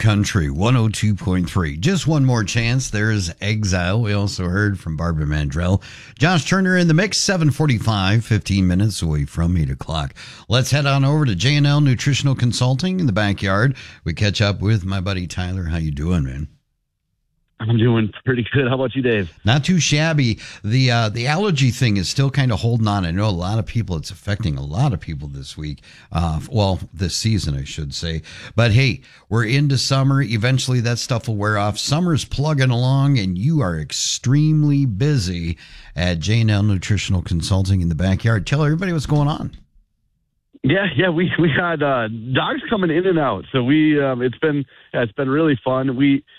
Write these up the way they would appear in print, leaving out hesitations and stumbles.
Country 102.3. Just one more chance. There's Exile. We also heard from Barbara Mandrell. Josh Turner in the mix, 7:45, 15 minutes away from 8 o'clock. Let's head on over to J&L Nutritional Consulting in the backyard. We catch up with my buddy Tyler. How you doing, man? I'm doing pretty good. How about you, Dave? Not too shabby. The allergy thing is still kind of holding on. I know a lot of people, it's affecting a lot of people this week. This season, I should say. But hey, we're into summer. Eventually that stuff will wear off. Summer's plugging along and you are extremely busy at J&L Nutritional Consulting in the backyard. Tell everybody what's going on. Yeah, we had dogs coming in and out. So it's been really fun.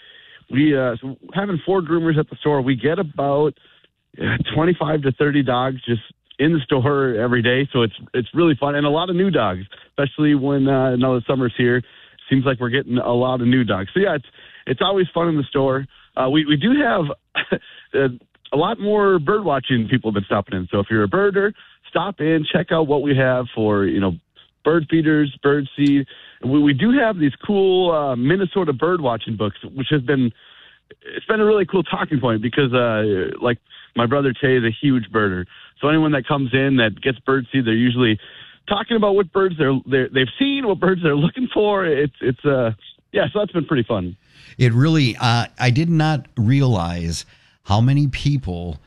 So having 4 groomers at the store, we get about 25 to 30 dogs just in the store every day. So it's really fun, and a lot of new dogs, especially when now the summer's here. Seems like we're getting a lot of new dogs. So yeah, it's always fun in the store. We do have a lot more bird watching people have been stopping in. So if you're a birder, stop in, check out what we have for bird feeders, bird seed. We do have these cool Minnesota bird watching books, which it's been a really cool talking point because like my brother Tay is a huge birder. So anyone that comes in that gets bird seed, they're usually talking about what birds they've seen, what birds they're looking for. So that's been pretty fun. It really, I did not realize how many people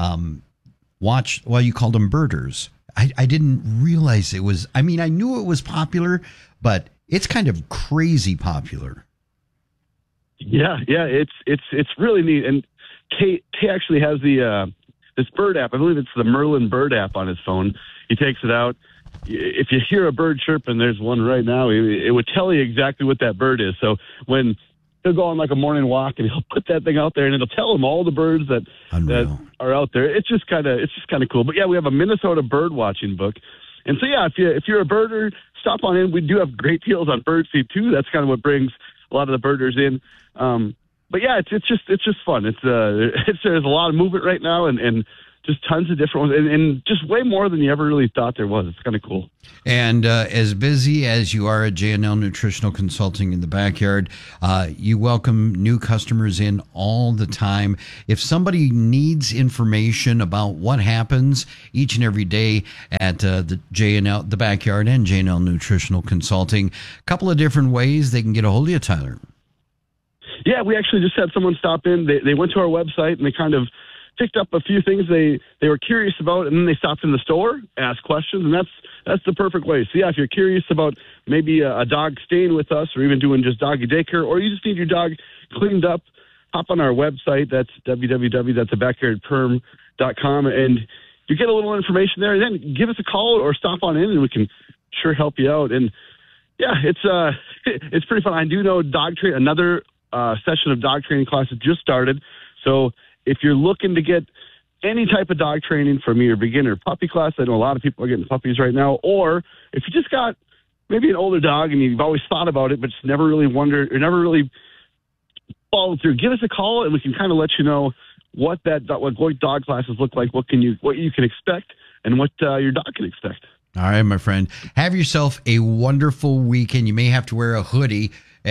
watch, well, you called them birders. I didn't realize it was, I knew it was popular, but it's kind of crazy popular. Yeah, it's really neat. And Tay actually has this bird app. I believe it's the Merlin bird app on his phone. He takes it out. If you hear a bird chirp, and there's one right now, it would tell you exactly what that bird is. So when he'll go on like a morning walk and he'll put that thing out there and it'll tell him all the birds that are out there. It's just kind of cool. But yeah, we have a Minnesota bird watching book. And so yeah, if you're a birder, stop on in. We do have great deals on bird seed too. That's kind of what brings a lot of the birders in. But yeah, it's just fun. There's a lot of movement right now and just tons of different ones and just way more than you ever really thought there was. It's kind of cool. And as busy as you are at J&L Nutritional Consulting in the backyard, you welcome new customers in all the time. If somebody needs information about what happens each and every day at the backyard and J&L Nutritional Consulting, a couple of different ways they can get a hold of you, Tyler. Yeah, we actually just had someone stop in. They went to our website and they kind of picked up a few things they were curious about, and then they stopped in the store, asked questions, and that's the perfect way. So yeah, if you're curious about maybe a dog staying with us or even doing just doggy daycare, or you just need your dog cleaned up, hop on our website. That's www.thebackyardperm.com, and you get a little information there, and then give us a call or stop on in, and we can sure help you out. And yeah, it's pretty fun. I do know another session of dog training classes just started, so if you're looking to get any type of dog training from your beginner puppy class, I know a lot of people are getting puppies right now, or if you just got maybe an older dog and you've always thought about it, but just never really wondered or never really followed through, give us a call and we can kind of let you know what dog classes look like, what you can expect, and what your dog can expect. All right, my friend. Have yourself a wonderful weekend. You may have to wear a hoodie.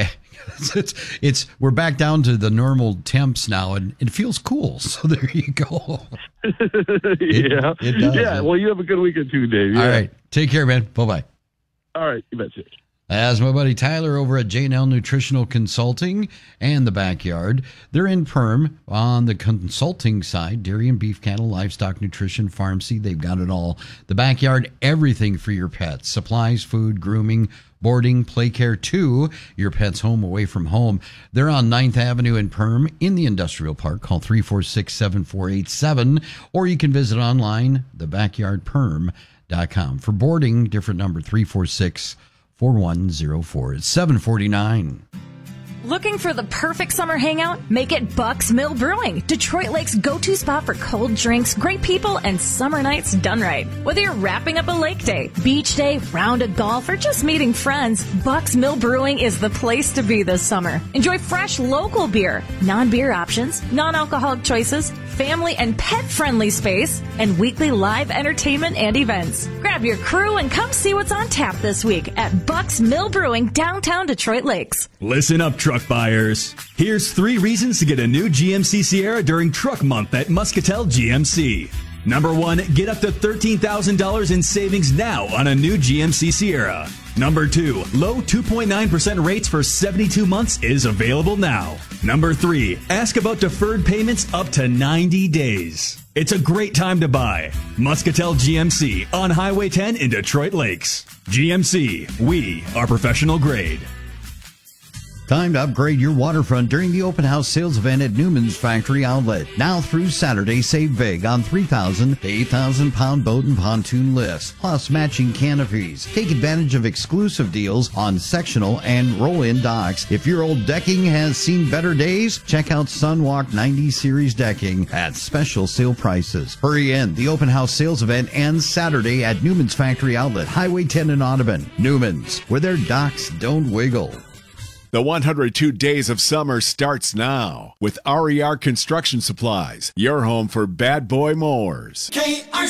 We're back down to the normal temps now, and it feels cool. So there you go. Yeah. It does. Yeah. Well, you have a good weekend too, Dave. Yeah. All right. Take care, man. Bye-bye. All right. You betcha. As my buddy Tyler over at J&L Nutritional Consulting and the backyard. They're in Perm on the consulting side, dairy and beef, cattle, livestock, nutrition, farm seed. They've got it all. The backyard, everything for your pets. Supplies, food, grooming, boarding, play care to your pet's home away from home. They're on 9th Avenue in Perm in the Industrial Park. Call 346-7487, or you can visit online, thebackyardperm.com. For boarding, different number, 346-4104. It's 749. Looking for the perfect summer hangout? Make it Bucks Mill Brewing, Detroit Lake's go-to spot for cold drinks, great people, and summer nights done right. Whether you're wrapping up a lake day, beach day, round of golf, or just meeting friends, Bucks Mill Brewing is the place to be this summer. Enjoy fresh local beer, non-beer options, non-alcoholic choices, family and pet-friendly space, and weekly live entertainment and events. Grab your crew and come see what's on tap this week at Buck's Mill Brewing, downtown Detroit Lakes. Listen up, truck buyers. Here's 3 reasons to get a new GMC Sierra during Truck Month at Muscatel GMC. Number 1, get up to $13,000 in savings now on a new GMC Sierra. Number 2, low 2.9% rates for 72 months is available now. Number 3, ask about deferred payments up to 90 days. It's a great time to buy. Muscatel GMC on Highway 10 in Detroit Lakes. GMC, we are professional grade. Time to upgrade your waterfront during the open house sales event at Newman's Factory Outlet. Now through Saturday, save big on 3,000 to 8,000 pound boat and pontoon lifts, plus matching canopies. Take advantage of exclusive deals on sectional and roll-in docks. If your old decking has seen better days, check out Sunwalk 90 Series decking at special sale prices. Hurry in. The open house sales event ends Saturday at Newman's Factory Outlet, Highway 10 in Audubon. Newman's, where their docks don't wiggle. The 102 Days of Summer starts now with RER Construction Supplies, your home for bad boy mowers. KRC